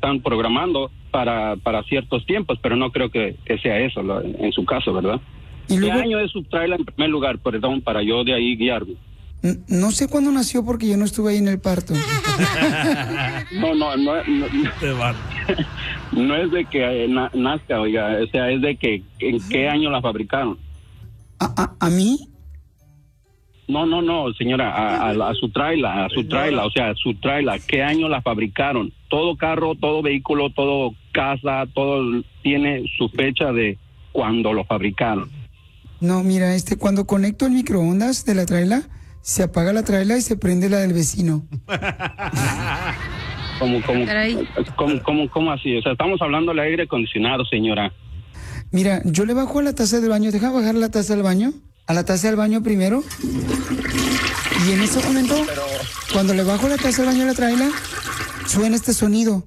están programando para ciertos tiempos, pero no creo que sea eso en su caso, ¿verdad? ¿Y luego? ¿Qué año es su trailer en primer lugar? Perdón, para yo de ahí guiarme. No sé cuándo nació porque yo no estuve ahí en el parto. No, no es de que nazca, oiga, o sea, es de que en qué año la fabricaron. ¿A mí? No, señora, a su trailer, o sea, su trailer, ¿qué año la fabricaron? Todo carro, todo vehículo, todo casa, todo tiene su fecha de cuando lo fabricaron. No, mira, cuando conecto el microondas de la trailer, se apaga la trailer y se prende la del vecino. ¿Cómo así? O sea, estamos hablando del aire acondicionado, señora. Mira, yo le bajo a la taza del baño, deja bajar la taza del baño, a la taza del baño primero, y en ese momento, cuando le bajo la taza del baño a la trailer, suena este sonido.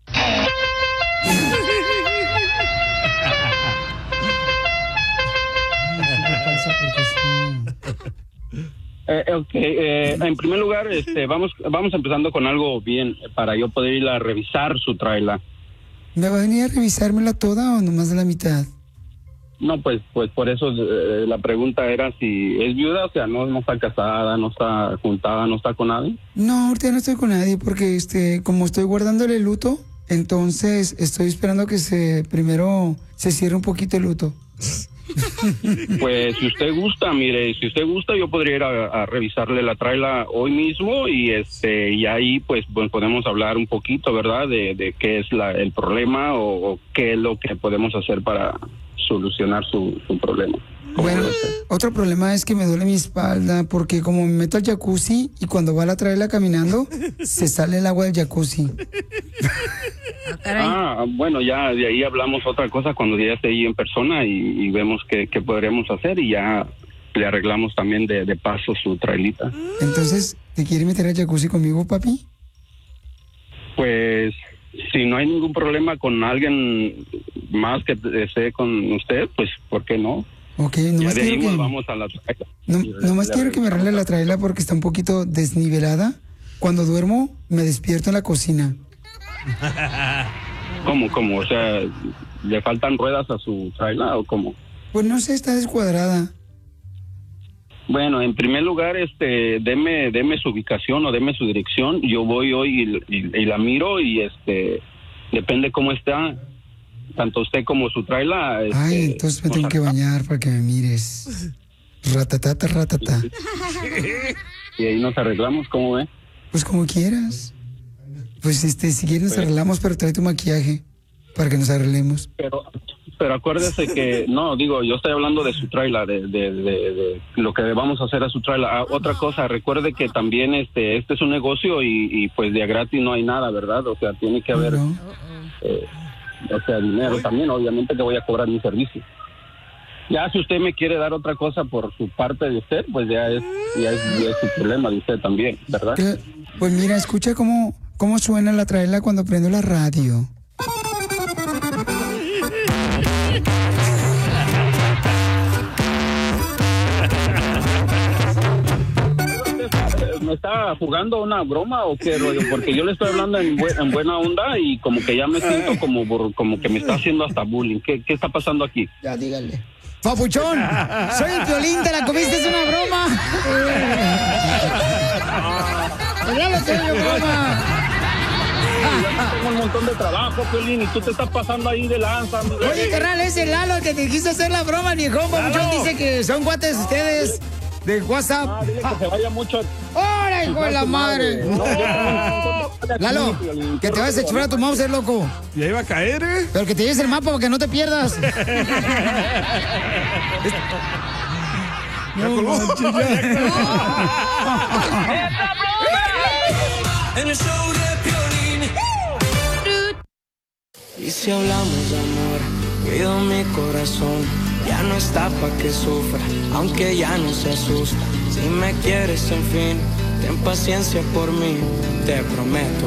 En primer lugar, vamos empezando con algo bien para yo poder ir a revisar su trailer. ¿Me va a venir a revisármela toda o nomás de la mitad? No, pues por eso la pregunta era si es viuda, o sea, no está casada, no está juntada, no está con nadie. No, ahorita no estoy con nadie porque como estoy guardándole el luto, entonces estoy esperando que primero se cierre un poquito el luto. Pues si usted gusta, mire, yo podría ir a revisarle la trailer hoy mismo y ahí pues podemos hablar un poquito, ¿verdad? De qué es el problema o qué es lo que podemos hacer para solucionar su problema. Bueno, otro problema es que me duele mi espalda porque como me meto al jacuzzi y cuando va la trailer caminando, se sale el agua del jacuzzi. Bueno, ya de ahí hablamos otra cosa cuando ya esté ahí en persona y vemos qué podremos hacer y ya le arreglamos también de paso su trailita. Entonces, ¿te quiere meter al jacuzzi conmigo, papi? Pues, si no hay ningún problema con alguien más que esté con usted, pues, ¿por qué no? Ok, nomás quiero que... vamos a la trailer. Nomás quiero que me arregle la trailer porque está un poquito desnivelada. Cuando duermo, me despierto en la cocina. ¿Cómo? O sea, ¿le faltan ruedas a su trailer o cómo? Pues no sé, está descuadrada. Bueno, en primer lugar, deme su ubicación o deme su dirección. Yo voy hoy y la miro y depende cómo está, tanto usted como su trailer. Ay, entonces me tengo que bañar para que me mires. Ratatata, ratata. Y ahí nos arreglamos, ¿cómo ve? Pues como quieras. Pues si quieres nos arreglamos, pero trae tu maquillaje para que nos arreglemos. Pero acuérdese que, yo estoy hablando de su trailer, de lo que vamos a hacer a su trailer. Otra cosa, recuerde que también este es un negocio y pues de gratis no hay nada, ¿verdad? O sea, tiene que haber, dinero también, obviamente que voy a cobrar mi servicio. Ya si usted me quiere dar otra cosa por su parte de usted, pues ya es su problema de usted también, ¿verdad? Pues mira, escucha cómo suena la trailer cuando prendo la radio. ¿Me está jugando una broma o qué rollo? Porque yo le estoy hablando en buena onda y como que ya me siento como que me está haciendo hasta bullying. ¿Qué está pasando aquí? Ya, dígale. Papuchón, soy el Piolín, te la comiste, es una broma. Ya lo tengo, broma. Tengo un montón de trabajo, Piolín, y tú te estás pasando ahí de lanza. Oye, carnal, es el Lalo que te quiso hacer la broma, el viejón. Papuchón dice que son cuates ustedes de WhatsApp. Dile que se vaya mucho. ¡Ora, hijo de la madre! Lalo, que te vayas a chupar a tu Mauser, loco. Ya iba a caer, ¿eh? Pero que te lleves el mapa para que no te pierdas. Ya colgó. En el show de Piolín. Y si hablamos de amor, cuido mi corazón. Ya no está pa' que sufra, aunque ya no se asusta. Si me quieres, en fin, ten paciencia por mí, te prometo.